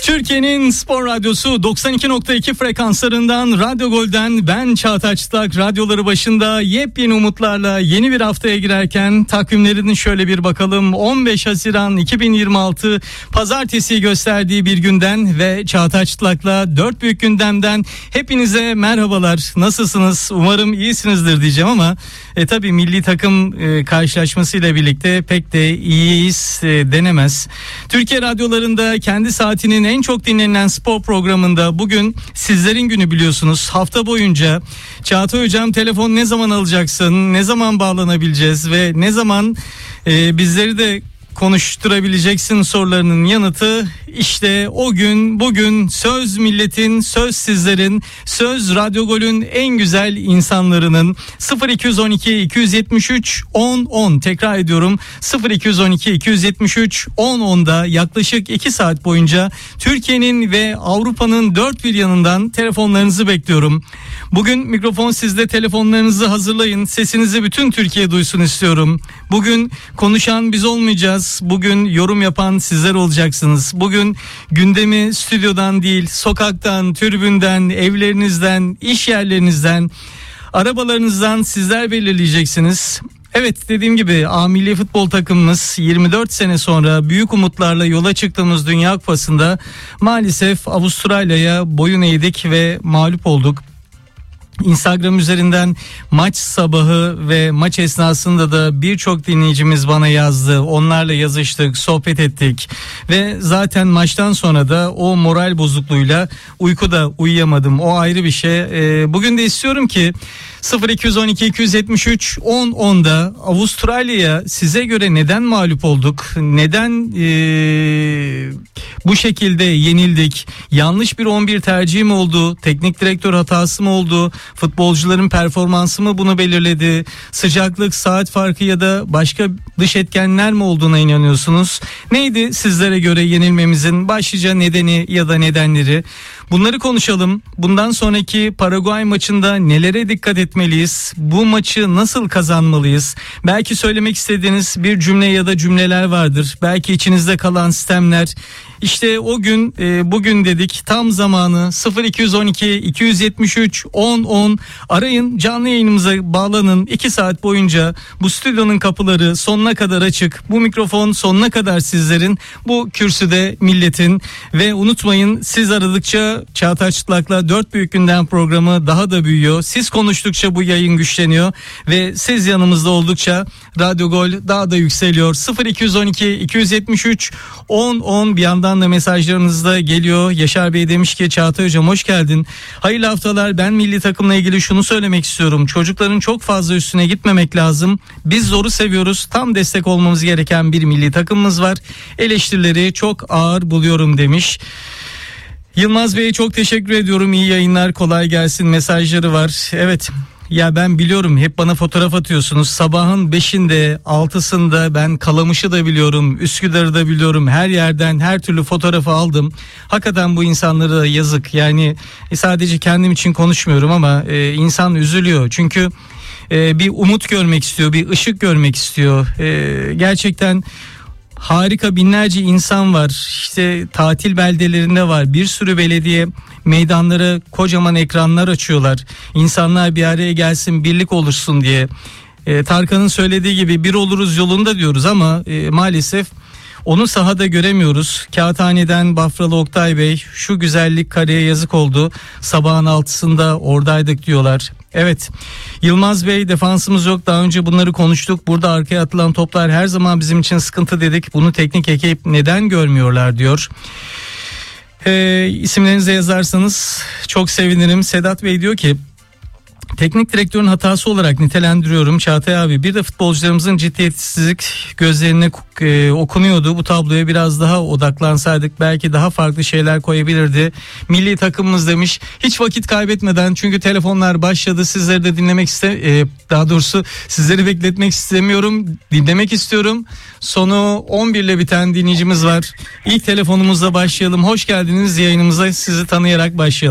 Türkiye'nin spor radyosu 92.2 frekanslarından Radyo Gol'den ben Çağatay Çıtlak, radyoları başında yepyeni umutlarla yeni bir haftaya girerken takvimlerinin şöyle bir bakalım. 15 Haziran 2026 Pazartesi gösterdiği bir günden ve Çağatay Çıtlak'la 4 büyük gündemden hepinize merhabalar. Nasılsınız? Umarım iyisinizdir diyeceğim ama tabii milli takım karşılaşmasıyla birlikte pek de iyiyiz denemez. Türkiye radyolarında kendi saatinin en çok dinlenen spor programında bugün sizlerin günü biliyorsunuz. Hafta boyunca Çağatay Hocam telefon ne zaman alacaksın, ne zaman bağlanabileceğiz ve ne zaman bizleri de konuşturabileceksin sorularının yanıtı işte o gün bugün. Söz milletin, söz sizlerin, söz Radyo Gol'ün en güzel insanlarının. 0212 273 10 10, tekrar ediyorum, 0212 273 10 10'da yaklaşık 2 saat boyunca Türkiye'nin ve Avrupa'nın dört bir yanından telefonlarınızı bekliyorum. Bugün mikrofon sizde, telefonlarınızı hazırlayın. Sesinizi bütün Türkiye duysun istiyorum. Bugün konuşan biz olmayacağız. Bugün yorum yapan sizler olacaksınız. Bugün gündemi stüdyodan değil, sokaktan, tribünden, evlerinizden, iş yerlerinizden, arabalarınızdan sizler belirleyeceksiniz. Evet, dediğim gibi A milli futbol takımımız 24 sene sonra büyük umutlarla yola çıktığımız Dünya Kupası'nda maalesef Avustralya'ya boyun eğdik ve mağlup olduk. Instagram üzerinden maç sabahı ve maç esnasında da birçok dinleyicimiz bana yazdı. Onlarla yazıştık, sohbet ettik ve zaten maçtan sonra da o moral bozukluğuyla uykuda uyuyamadım. O ayrı bir şey. Bugün de istiyorum ki 0212 273 10 10'da Avustralya'ya size göre neden mağlup olduk? Neden bu şekilde yenildik? Yanlış bir 11 tercihi mi oldu? Teknik direktör hatası mı oldu? Futbolcuların performansı mı bunu belirledi? Sıcaklık, saat farkı ya da başka dış etkenler mi olduğuna inanıyorsunuz? Neydi sizlere göre yenilmemizin başlıca nedeni ya da nedenleri? Bunları konuşalım. Bundan sonraki Paraguay maçında nelere dikkat etmeliyiz? Bu maçı nasıl kazanmalıyız? Belki söylemek istediğiniz bir cümle ya da cümleler vardır. Belki içinizde kalan sistemler. İşte o gün bugün dedik, tam zamanı. 0212 273 10 10 arayın, canlı yayınımıza bağlanın. 2 saat boyunca bu stüdyonun kapıları sonuna kadar açık. Bu mikrofon sonuna kadar sizlerin, bu kürsüde milletin. Ve unutmayın, siz aradıkça Çağatay Çıtlak'la 4 büyük gündem programı daha da büyüyor. Siz konuştukça bu yayın güçleniyor ve siz yanımızda oldukça Radyo Gol daha da yükseliyor. 0212 273 10 10. Bir yandan da mesajlarınız da geliyor. Yaşar Bey demiş ki Çağatay Hocam hoş geldin. Hayırlı haftalar. Ben milli takımla ilgili şunu söylemek istiyorum. Çocukların çok fazla üstüne gitmemek lazım. Biz zoru seviyoruz. Tam destek olmamız gereken bir milli takımımız var. Eleştirileri çok ağır buluyorum demiş. Yılmaz Bey'e çok teşekkür ediyorum. İyi yayınlar, kolay gelsin mesajları var. Evet. Ya ben biliyorum, hep bana fotoğraf atıyorsunuz. Sabahın 5'inde 6'sında ben Kalamış'ı da biliyorum, Üsküdar'ı da biliyorum. Her yerden her türlü fotoğrafı aldım. Hakikaten bu insanlara da yazık. Yani sadece kendim için konuşmuyorum ama insan üzülüyor. Çünkü bir umut görmek istiyor, bir ışık görmek istiyor. Gerçekten harika, binlerce insan var. İşte tatil beldelerinde var. Bir sürü belediye meydanlara kocaman ekranlar açıyorlar. İnsanlar bir araya gelsin, birlik olursun diye. Tarkan'ın söylediği gibi bir oluruz yolunda diyoruz ama maalesef onu sahada göremiyoruz. Kağıthane'den Bafralı Oktay Bey, şu güzellik kareye yazık oldu. Sabahın 6'sında oradaydık diyorlar. Evet, Yılmaz Bey, defansımız yok, daha önce bunları konuştuk. Burada arkaya atılan toplar her zaman bizim için sıkıntı dedik. Bunu teknik ekip neden görmüyorlar diyor. İsimlerinizi yazarsanız çok sevinirim. Sedat Bey diyor ki teknik direktörün hatası olarak nitelendiriyorum Çağatay abi. Bir de futbolcularımızın ciddiyetsizlik gözlerine okunuyordu. Bu tabloya biraz daha odaklansaydık belki daha farklı şeyler koyabilirdi milli takımımız demiş. Hiç vakit kaybetmeden, çünkü telefonlar başladı, sizleri de dinlemek daha doğrusu sizleri bekletmek istemiyorum. Dinlemek istiyorum. Sonu 11 ile biten dinleyicimiz var. İlk telefonumuzla başlayalım. Hoş geldiniz yayınımıza. Sizi tanıyarak başlayalım.